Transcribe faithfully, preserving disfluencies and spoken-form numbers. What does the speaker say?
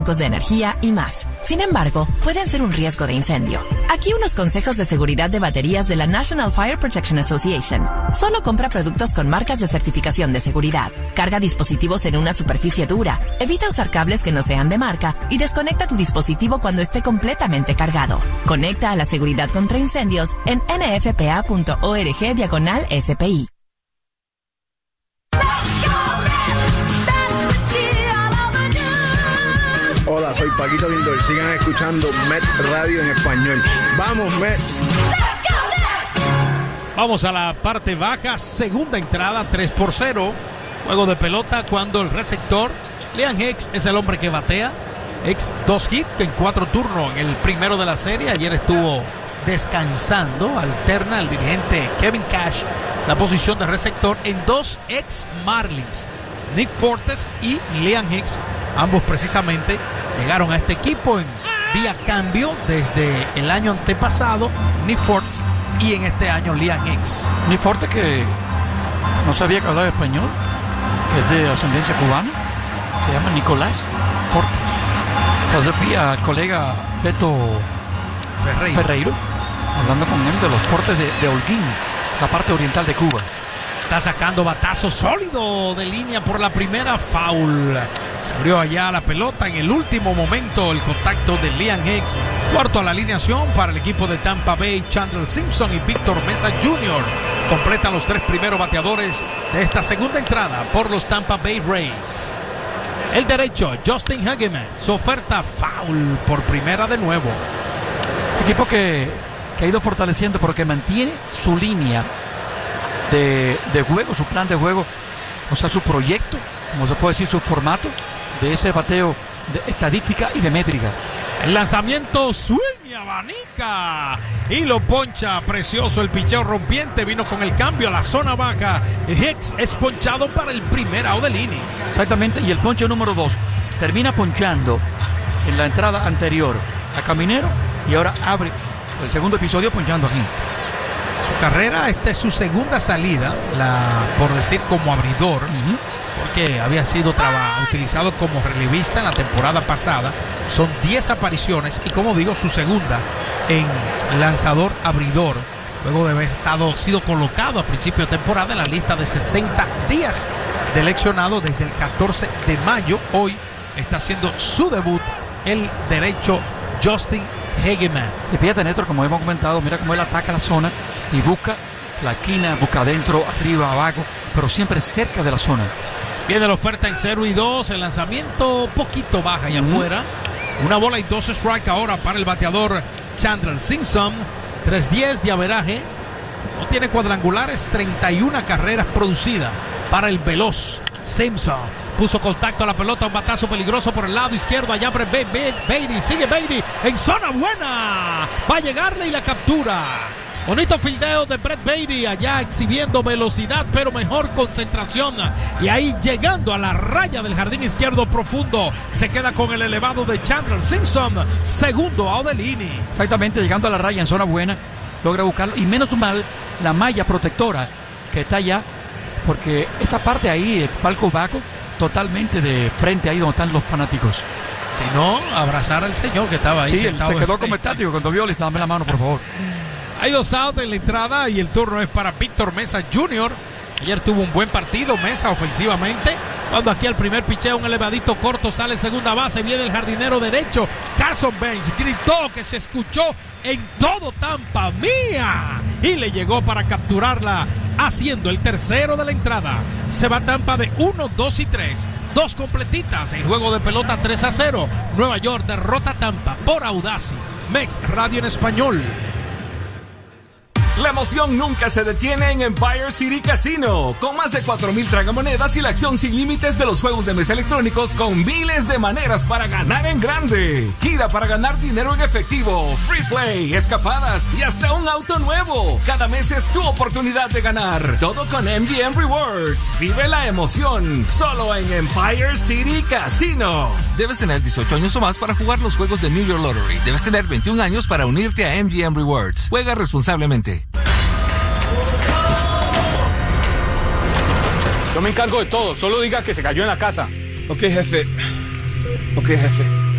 de energía y más. Sin embargo, pueden ser un riesgo de incendio. Aquí unos consejos de seguridad de baterías de la National Fire Protection Association. Solo compra productos con marcas de certificación de seguridad. Carga dispositivos en una superficie dura. Evita usar cables que no sean de marca y desconecta tu dispositivo cuando esté completamente cargado. Conecta a la seguridad contra incendios en n f p a punto org diagonal S P I. Hola, soy Paquito Lindor. Sigan escuchando Mets Radio en español. ¡Vamos, Mets! Vamos a la parte baja. Segunda entrada, tres por cero. Juego de pelota cuando el receptor Liam Hicks es el hombre que batea. Hicks dos hits en cuatro turnos en el primero de la serie. Ayer estuvo descansando. Alterna el dirigente Kevin Cash la posición de receptor en dos ex Marlins, Nick Fortes y Liam Hicks. Ambos precisamente llegaron a este equipo en vía cambio desde el año antepasado, Nick Fortes, y en este año Liam Hicks. Nick Fortes, que no sabía que hablaba español, que es de ascendencia cubana, se llama Nicolás Fortes. Entonces vi al colega Beto Ferreiro, Ferreiro hablando con él de los Fortes de, de Holguín, la parte oriental de Cuba. Está sacando batazo sólido de línea por la primera, foul. Se abrió allá la pelota en el último momento, el contacto de Liam Hicks. Cuarto a la alineación para el equipo de Tampa Bay, Chandler Simpson y Víctor Mesa junior Completan los tres primeros bateadores de esta segunda entrada por los Tampa Bay Rays. El derecho, Justin Hageman, su oferta, foul por primera de nuevo. Equipo que, que ha ido fortaleciendo porque mantiene su línea de, de juego, su plan de juego, o sea, su proyecto, como se puede decir, su formato de ese bateo de estadística y de métrica. El lanzamiento, swing y abanica y lo poncha, precioso el picheo rompiente, vino con el cambio a la zona baja. Hicks es ponchado para el primer out del inning. Exactamente, y el ponche número dos termina ponchando en la entrada anterior a Caminero y ahora abre el segundo episodio ponchando a Hicks. Su carrera, esta es su segunda salida, la, por decir como abridor, uh-huh. porque había sido traba, utilizado como relevista en la temporada pasada. Son diez apariciones y, como digo, su segunda en lanzador abridor, luego de haber estado, sido colocado a principio de temporada en la lista de sesenta días de leccionado desde el catorce de mayo. Hoy está haciendo su debut el derecho Justin Hageman. Y fíjate, Néstor, como hemos comentado, mira cómo él ataca la zona y busca la esquina, busca adentro, arriba, abajo, pero siempre cerca de la zona. Viene la oferta en cero y dos, el lanzamiento poquito baja y uh-huh. afuera. Una bola y dos strike ahora para el bateador Chandler Simpson. tres diez de averaje. No tiene cuadrangulares, treinta y una carreras producidas para el veloz Simpson. Puso contacto a la pelota, un batazo peligroso por el lado izquierdo. Allá abre Beatty, sigue Beatty en zona buena. Va a llegarle y la captura. Bonito fildeo de Brett Beatty, allá exhibiendo velocidad, pero mejor concentración. Y ahí llegando a la raya del jardín izquierdo profundo. Se queda con el elevado de Chandler Simpson. Segundo out del inning. Exactamente, llegando a la raya en zona buena. Logra buscarlo. Y menos mal, la malla protectora que está allá. Porque esa parte ahí, el palco bajo, totalmente de frente ahí donde están los fanáticos. Si no, abrazar al señor que estaba ahí sí, sentado. Se quedó como estático cuando vio, le dame la mano, por favor. Hay dos outs en la entrada y el turno es para Víctor Mesa junior Ayer tuvo un buen partido Mesa ofensivamente. Cuando aquí al primer picheo, un elevadito corto, sale en segunda base, viene el jardinero derecho, Carson Bench, gritó que se escuchó en todo Tampa, ¡mía! Y le llegó para capturarla, haciendo el tercero de la entrada. Se va Tampa de uno, dos y tres. Dos completitas en juego de pelota tres a cero. Nueva York derrota a Tampa por Audacy. Mex Radio en español. La emoción nunca se detiene en Empire City Casino. Con más de cuatro mil tragamonedas y la acción sin límites de los juegos de mesa electrónicos con miles de maneras para ganar en grande. Gira para ganar dinero en efectivo, free play, escapadas y hasta un auto nuevo. Cada mes es tu oportunidad de ganar. Todo con M G M Rewards. Vive la emoción solo en Empire City Casino. Debes tener dieciocho años o más para jugar los juegos de New York Lottery. Debes tener veintiún años para unirte a M G M Rewards. Juega responsablemente. Yo me encargo de todo, solo diga que se cayó en la casa. Ok, jefe. Ok, jefe.